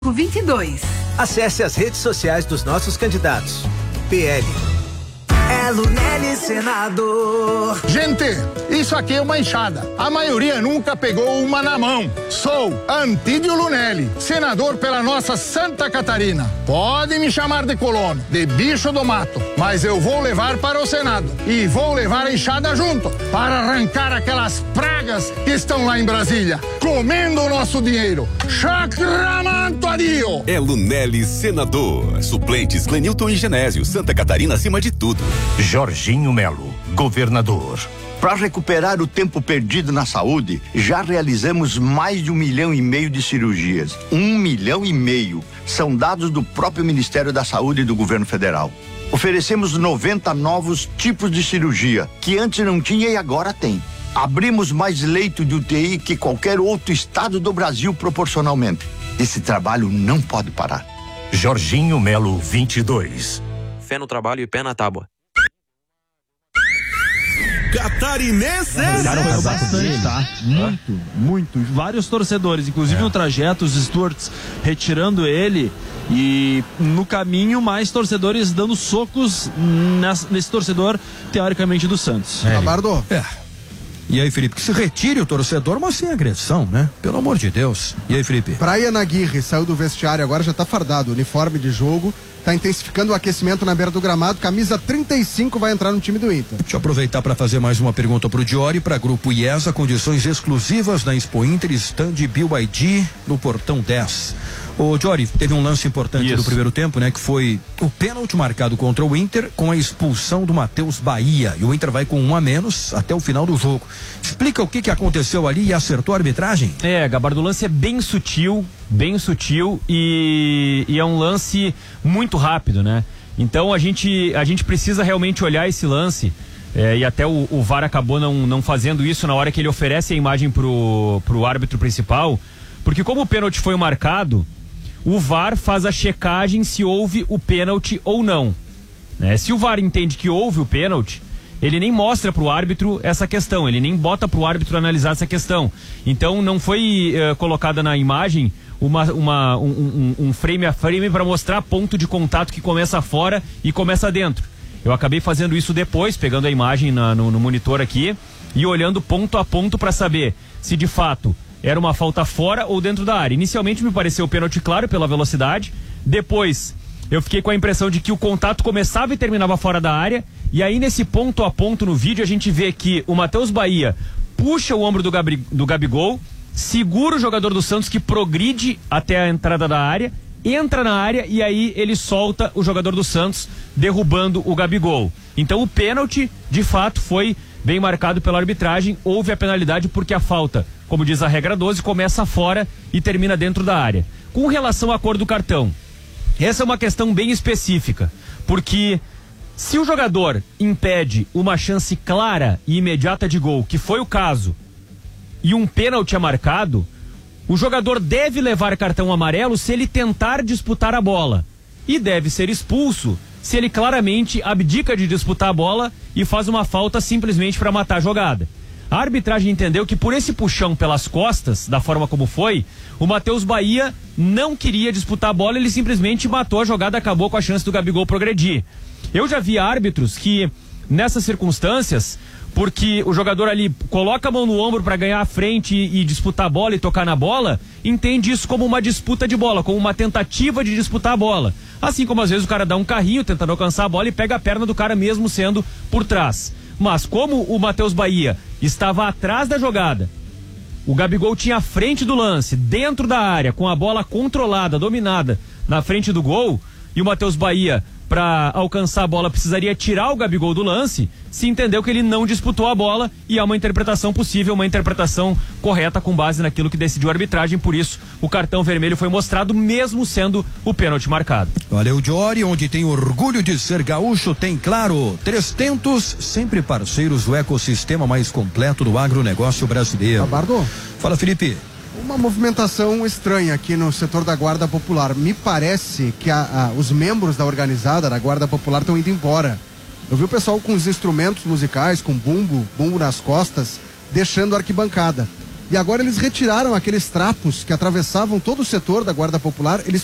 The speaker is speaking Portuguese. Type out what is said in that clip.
22. Acesse as redes sociais dos nossos candidatos. PL. Lunelli, senador. Gente, isso aqui é uma enxada. A maioria nunca pegou uma na mão. Sou Antídio Lunelli, senador pela nossa Santa Catarina. Pode me chamar de colono, de bicho do mato, mas eu vou levar para o Senado. E vou levar a enxada junto, para arrancar aquelas pragas que estão lá em Brasília, comendo o nosso dinheiro. Chacramanto adio! É Lunelli, senador. Suplentes Clenilton e Genésio, Santa Catarina acima de tudo. Jorginho Melo, governador. Para recuperar o tempo perdido na saúde, já realizamos mais de 1,5 milhão de cirurgias. 1,5 milhão. São dados do próprio Ministério da Saúde e do governo federal. Oferecemos 90 novos tipos de cirurgia, que antes não tinha e agora tem. Abrimos mais leito de UTI que qualquer outro estado do Brasil proporcionalmente. Esse trabalho não pode parar. Jorginho Melo, 22. Fé no trabalho e pé na tábua. Catarinenses! Foi bastante, tá? Muito. Vários torcedores, inclusive no trajeto, os Stuarts retirando ele e no caminho mais torcedores dando socos nesse torcedor, teoricamente, do Santos. Bardo. E aí, Felipe, que se retire o torcedor, mas sem agressão, né? Pelo amor de Deus. E aí, Felipe? Brian Aguirre saiu do vestiário agora, já tá fardado, uniforme de jogo, tá intensificando o aquecimento na beira do gramado, camisa 35 vai entrar no time do Inter. Deixa eu aproveitar para fazer mais uma pergunta pro Diori, para Grupo IESA, condições exclusivas na Expo Inter, stand BYD no Portão 10. O Diori, teve um lance importante no primeiro tempo, né? Que foi o pênalti marcado contra o Inter com a expulsão do Matheus Bahia. E o Inter vai com 1 a menos até o final do jogo. Explica o que aconteceu ali e acertou a arbitragem? Gabardo, o lance é bem sutil e é um lance muito rápido, né? Então a gente precisa realmente olhar esse lance. E até o VAR acabou não fazendo isso na hora que ele oferece a imagem pro árbitro principal, porque como o pênalti foi marcado, o VAR faz a checagem se houve o pênalti ou não, né? Se o VAR entende que houve o pênalti, ele nem mostra pro árbitro essa questão, ele nem bota pro árbitro analisar essa questão. Então não foi colocada na imagem um frame a frame para mostrar ponto de contato que começa fora e começa dentro. Eu acabei fazendo isso depois, pegando a imagem no monitor aqui e olhando ponto a ponto para saber se de fato era uma falta fora ou dentro da área. Inicialmente me pareceu o pênalti claro pela velocidade, depois eu fiquei com a impressão de que o contato começava e terminava fora da área, e aí nesse ponto a ponto no vídeo a gente vê que o Matheus Bahia puxa o ombro do Gabigol, segura o jogador do Santos que progride até a entrada da área, entra na área e aí ele solta o jogador do Santos, derrubando o Gabigol. Então o pênalti de fato foi bem marcado pela arbitragem, houve a penalidade porque a falta, como diz a regra 12, começa fora e termina dentro da área. Com relação à cor do cartão, essa é uma questão bem específica, porque se o jogador impede uma chance clara e imediata de gol, que foi o caso, e um pênalti é marcado, o jogador deve levar cartão amarelo se ele tentar disputar a bola, e deve ser expulso se ele claramente abdica de disputar a bola e faz uma falta simplesmente para matar a jogada. A arbitragem entendeu que por esse puxão pelas costas, da forma como foi, o Matheus Bahia não queria disputar a bola, ele simplesmente matou a jogada, acabou com a chance do Gabigol progredir. Eu já vi árbitros que, nessas circunstâncias, porque o jogador ali coloca a mão no ombro para ganhar a frente e disputar a bola e tocar na bola, entende isso como uma disputa de bola, como uma tentativa de disputar a bola. Assim como às vezes o cara dá um carrinho tentando alcançar a bola e pega a perna do cara mesmo sendo por trás. Mas como o Matheus Bahia estava atrás da jogada, o Gabigol tinha a frente do lance, dentro da área, com a bola controlada, dominada na frente do gol, e o Matheus Bahia, para alcançar a bola, precisaria tirar o Gabigol do lance, se entendeu que ele não disputou a bola, e é uma interpretação possível, uma interpretação correta com base naquilo que decidiu a arbitragem. Por isso o cartão vermelho foi mostrado, mesmo sendo o pênalti marcado. Valeu, Diori, onde tem orgulho de ser gaúcho, tem Claro. 300, sempre parceiros do ecossistema mais completo do agronegócio brasileiro. Bardo. Fala, Felipe. Uma movimentação estranha aqui no setor da Guarda Popular. Me parece que os membros da organizada da Guarda Popular estão indo embora. Eu vi o pessoal com os instrumentos musicais, com bumbo nas costas, deixando a arquibancada. E agora eles retiraram aqueles trapos que atravessavam todo o setor da Guarda Popular, eles